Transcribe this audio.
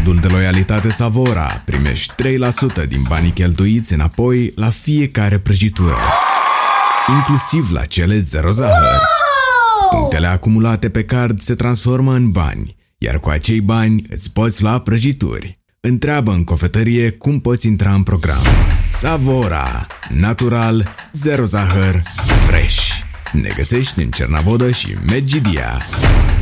cardul de loialitate Savora primești 3% din banii cheltuiți înapoi la fiecare prăjitură, inclusiv la cele zero zahăr. Punctele acumulate pe card se transformă în bani, iar cu acei bani îți poți lua prăjituri. Întreabă în cofetărie cum poți intra în program. Savora, natural, zero zahăr, fresh. Ne găsești în Cernavodă și Medgidia.